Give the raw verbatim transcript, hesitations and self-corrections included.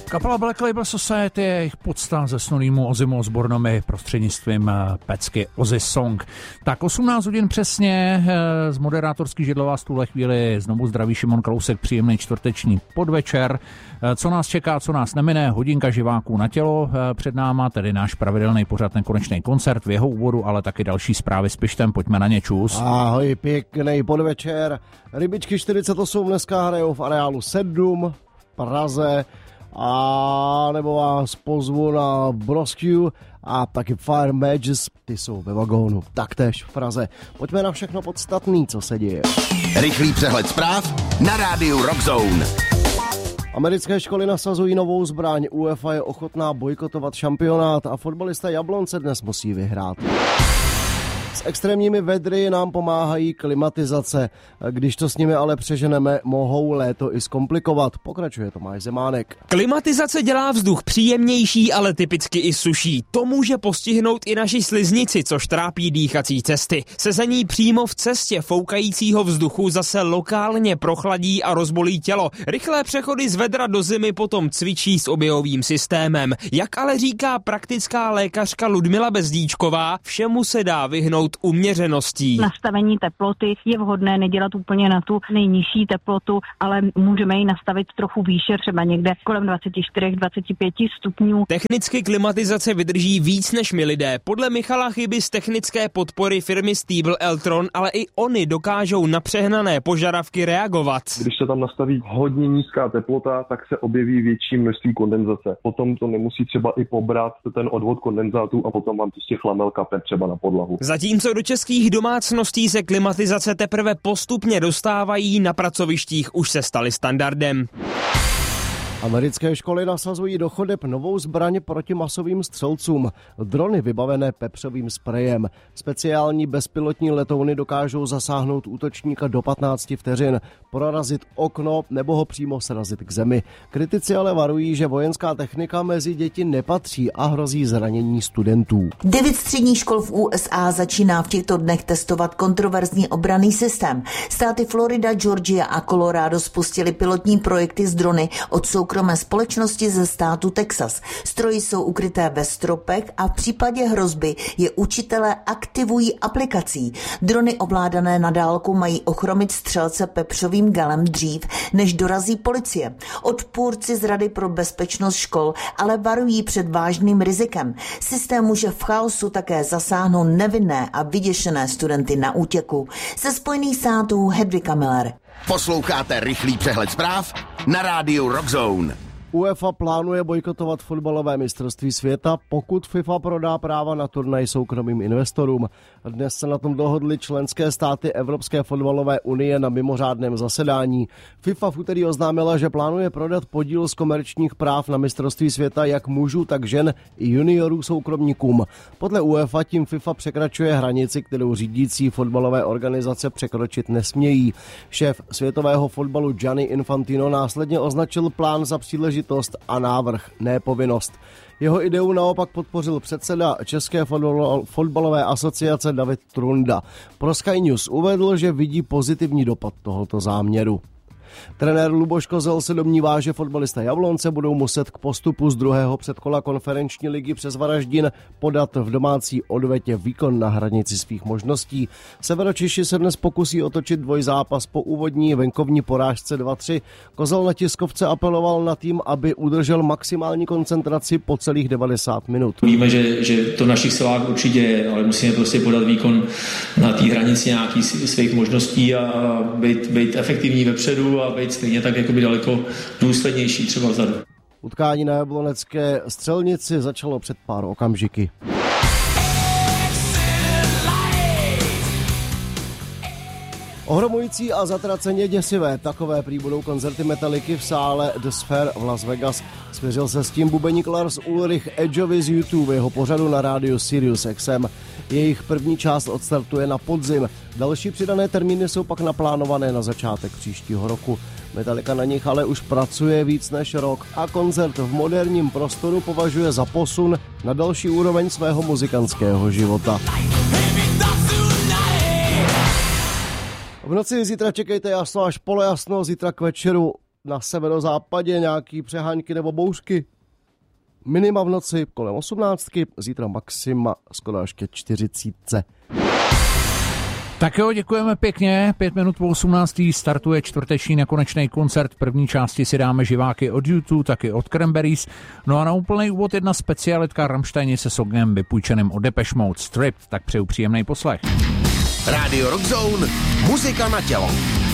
Kapela Black Label Society je jejich podsta ze Snonýmu Ozimo s Bornomy prostřednictvím pecky Ozzy Song. Tak osmnáct hodin přesně, z moderátorský židlová v tuhle chvíli znovu zdraví Šimon Kalousek, příjemný čtvrteční podvečer. Co nás čeká, co nás nemine, hodinka živáků na tělo před náma, tedy náš pravidelný pořad Nekonečný koncert v jeho úvodu, ale taky další zprávy s Pištem, pojďme na ně, čus. Ahoj, pěkný podvečer. Rybičky čtyřicet osm dneska hrajou v areálu sedm v Praze. A nebo vás pozvu na Brosque a taky Fire Mages, ty jsou ve vagónu, taktéž v Praze. Pojďme na všechno podstatný, co se děje. Rychlý přehled zpráv na rádiu Rock Zone. Americké školy nasazují novou zbraň, UEFA je ochotná bojkotovat šampionát a fotbalista Jablonce dnes musí vyhrát. S extrémními vedry nám pomáhají klimatizace. Když to s nimi ale přeženeme, mohou léto i zkomplikovat. Pokračuje Tomáš Zemánek. Klimatizace dělá vzduch příjemnější, ale typicky i suší. To může postihnout i naši sliznici, což trápí dýchací cesty. Sezení přímo v cestě foukajícího vzduchu zase lokálně prochladí a rozbolí tělo. Rychlé přechody z vedra do zimy potom cvičí s oběhovým systémem. Jak ale říká praktická lékařka Ludmila Bezdíčková, všemu se dá vyhnout uměřeností. Nastavení teploty je vhodné nedělat úplně na tu nejnižší teplotu, ale můžeme ji nastavit trochu výše, třeba někde kolem dvacet čtyři dvacet pět stupňů. Technicky klimatizace vydrží víc než my lidé. Podle Michala Chyby z technické podpory firmy Stiebel Eltron, ale i oni dokážou na přehnané požadavky reagovat. Když se tam nastaví hodně nízká teplota, tak se objeví větší množství kondenzace. Potom to nemusí třeba i pobrat ten odvod kondenzátů a potom vám prostě chlamel kape třeba na podlahu. Zatím co do českých domácností se klimatizace teprve postupně dostávají, na pracovištích už se staly standardem. Americké školy nasazují do chodeb novou zbraň proti masovým střelcům. Drony vybavené pepřovým sprejem. Speciální bezpilotní letouny dokážou zasáhnout útočníka do patnáct vteřin, prorazit okno nebo ho přímo srazit k zemi. Kritici ale varují, že vojenská technika mezi děti nepatří a hrozí zranění studentů. Devět středních škol v U S A začíná v těchto dnech testovat kontroverzní obranný systém. Státy Florida, Georgia a Colorado spustili pilotní projekty s drony od soukromé společnosti ze státu Texas. Stroje jsou ukryté ve stropech a v případě hrozby je učitelé aktivují aplikací. Drony ovládané na dálku mají ochromit střelce pepřovým galem dřív, než dorazí policie. Odpůrci z Rady pro bezpečnost škol ale varují před vážným rizikem. Systém může v chaosu také zasáhnout nevinné a vyděšené studenty na útěku. Ze Spojených států Hedvika Miller. Posloucháte rychlý přehled zpráv na rádiu Rock Zone. UEFA plánuje bojkotovat fotbalové mistrovství světa, pokud FIFA prodá práva na turnaj soukromým investorům. Dnes se na tom dohodly členské státy Evropské fotbalové unie na mimořádném zasedání. FIFA v úterý oznámila, že plánuje prodat podíl z komerčních práv na mistrovství světa jak mužů, tak žen i juniorů soukromníkům. Podle UEFA tím FIFA překračuje hranici, kterou řídící fotbalové organizace překročit nesmějí. Šéf světového fotbalu Gianni Infantino následně označil plán za příležitost a návrh, ne povinnost. Jeho ideu naopak podpořil předseda České fotbalové asociace David Trunda. Pro Sky News uvedl, že vidí pozitivní dopad tohoto záměru. Trenér Luboš Kozel se domnívá, že fotbalista Jablonce budou muset k postupu z druhého předkola konferenční ligy přes Varaždin podat v domácí odvetě výkon na hranici svých možností. Severočeši se dnes pokusí otočit dvojzápas po úvodní venkovní porážce dva tři. Kozel na tiskovce apeloval na tým, aby udržel maximální koncentraci po celých devadesát minut. Víme, že, že to v našich silách určitě je, ale musíme prostě podat výkon na té hranici nějakých svých možností a být, být efektivní vepředu a být stejně tak jakoby daleko důslednější třeba vzadu. Utkání na jablonecké střelnici začalo před pár okamžiky. Ohromující a zatraceně děsivé, takové prý budou koncerty Metallicy v sále The Sphere v Las Vegas. Svěřil se s tím bubeník Lars Ulrich Edgeovi z YouTube, jeho pořadu na rádiu Sirius X M. Jejich první část odstartuje na podzim. Další přidané termíny jsou pak naplánované na začátek příštího roku. Metallica na nich ale už pracuje víc než rok a koncert v moderním prostoru považuje za posun na další úroveň svého muzikantského života. V noci zítra čekejte jasno až polojasno, zítra k večeru na severozápadě nějaký přehánky nebo bouřky. Minima v noci kolem osmnáctky, zítra maxima skoro až ke čtyřicítce. Tak jo, děkujeme pěkně. Pět minut po osmnácté startuje čtvrteční nekonečný koncert. V první části si dáme živáky od YouTube, taky od Cranberries. No a na úplný úvod jedna specialitka Rammsteini se songem vypůjčeným od Depeche Mode Stripped. Tak přeju příjemný poslech. Rádio Rock Zone, muzika na tělo.